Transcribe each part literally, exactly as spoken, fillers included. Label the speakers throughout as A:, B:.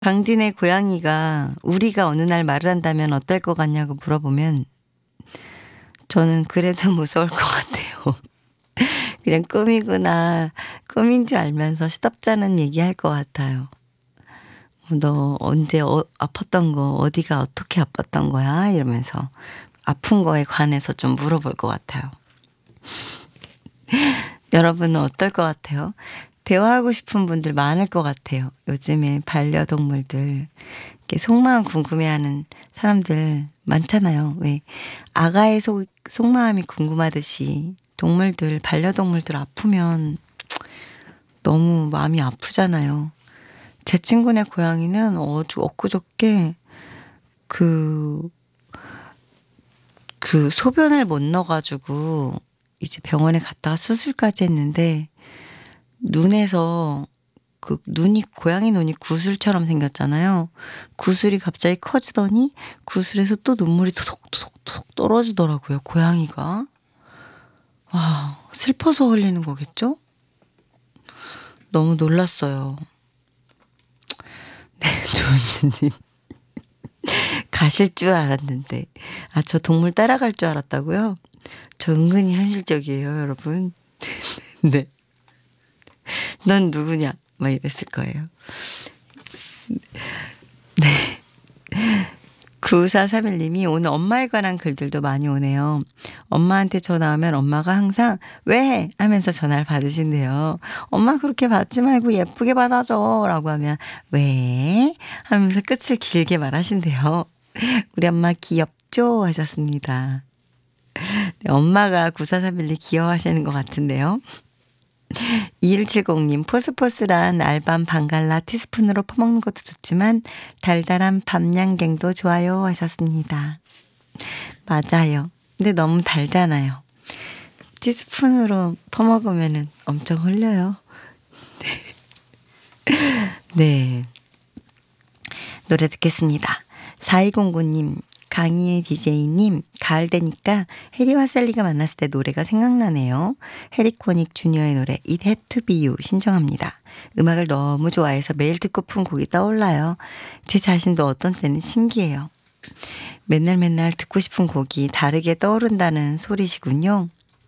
A: 강진의 고양이가 우리가 어느 날 말을 한다면 어떨 것 같냐고 물어보면 저는 그래도 무서울 것 같아요. 그냥 꿈이구나. 꿈인 줄 알면서 시덥잖은 얘기할 것 같아요. 너 언제 어, 아팠던 거 어디가 어떻게 아팠던 거야? 이러면서 아픈 거에 관해서 좀 물어볼 것 같아요. 여러분은 어떨 것 같아요? 대화하고 싶은 분들 많을 것 같아요. 요즘에 반려동물들 이렇게 속마음 궁금해하는 사람들 많잖아요. 왜 아가의 속, 속마음이 궁금하듯이 동물들 반려동물들 아프면 너무 마음이 아프잖아요. 제 친구네 고양이는 어주 엊그저께 그, 그 소변을 못 넣어가지고 이제 병원에 갔다가 수술까지 했는데 눈에서 그 눈이 고양이 눈이 구슬처럼 생겼잖아요. 구슬이 갑자기 커지더니 구슬에서 또 눈물이 토독토독토독 떨어지더라고요. 고양이가. 와, 슬퍼서 흘리는 거겠죠? 너무 놀랐어요. 네, 조은주님. 가실 줄 알았는데. 아, 저 동물 따라갈 줄 알았다고요? 저 은근히 현실적이에요, 여러분. 네. 넌 누구냐? 막 이랬을 거예요. 네. 구사삼일 님이 오늘 엄마에 관한 글들도 많이 오네요. 엄마한테 전화 오면 엄마가 항상 왜? 하면서 전화를 받으신대요. 엄마 그렇게 받지 말고 예쁘게 받아줘 라고 하면 왜? 하면서 끝을 길게 말하신대요. 우리 엄마 귀엽죠? 하셨습니다. 네, 엄마가 구사삼일 님 귀여워하시는 것 같은데요. 이일칠공 님 포스포스란 알밤 반갈라 티스푼으로 퍼먹는 것도 좋지만 달달한 밤양갱도 좋아요 하셨습니다. 맞아요. 근데 너무 달잖아요. 티스푼으로 퍼먹으면 엄청 흘려요. 네. 노래 듣겠습니다. 사이공구 님 강희의 디제이님 가을 되니까 해리와 셀리가 만났을 때 노래가 생각나네요. 해리코닉 주니어의 노래 It Had To Be You 신청합니다. 음악을 너무 좋아해서 매일 듣고픈 곡이 떠올라요. 제 자신도 어떤 때는 신기해요. 맨날 맨날 듣고 싶은 곡이 다르게 떠오른다는 소리시군요.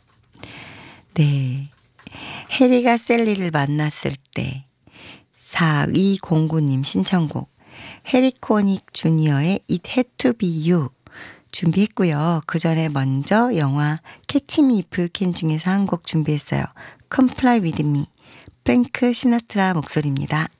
A: 네, 해리가 셀리를 만났을 때 사이공구 님 신청곡 해리코닉 주니어의 It Had To Be You 준비했고요. 그 전에 먼저 영화 캐치 미 이프 유 캔 중에서 한 곡 준비했어요. Comply With Me 프랭크 시나트라 목소리입니다.